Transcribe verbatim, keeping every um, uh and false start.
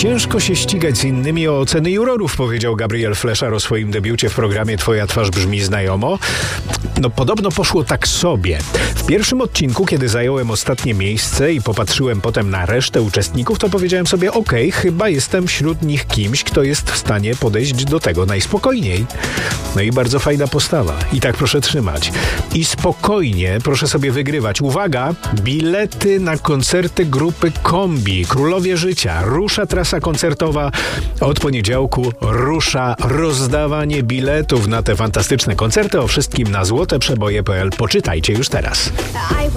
Ciężko się ścigać z innymi o oceny jurorów, powiedział Gabriel Fleszar o swoim debiucie w programie Twoja twarz brzmi znajomo. No podobno poszło tak sobie. W pierwszym odcinku, kiedy zająłem ostatnie miejsce i popatrzyłem potem na resztę uczestników, to powiedziałem sobie, okej, okay, chyba jestem wśród nich kimś, kto jest w stanie podejść do tego najspokojniej. No i bardzo fajna postawa. I tak proszę trzymać. I spokojnie proszę sobie wygrywać. Uwaga! Bilety na koncerty grupy Kombi, Królowie Życia. Rusza trasa koncertowa. Od poniedziałku rusza rozdawanie biletów na te fantastyczne koncerty. O wszystkim na złoteprzeboje kropka p l. Poczytajcie już teraz.